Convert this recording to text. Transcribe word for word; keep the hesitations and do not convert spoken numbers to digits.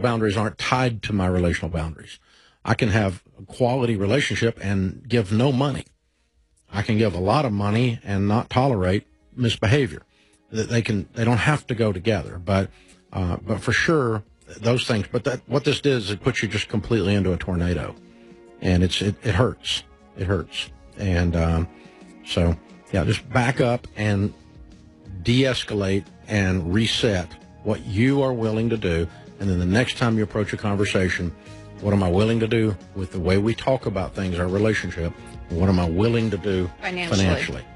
boundaries aren't tied to my relational boundaries. I can have a quality relationship and give no money. I can give a lot of money and not tolerate misbehavior. They can, they don't have to go together, but, uh, but for sure, those things. But that, what this did is it puts you just completely into a tornado, and it's, it, it hurts. It hurts. And, um, so yeah, just back up and de-escalate and reset what you are willing to do. And then the next time you approach a conversation, what am I willing to do with the way we talk about things, our relationship? And what am I willing to do financially? financially?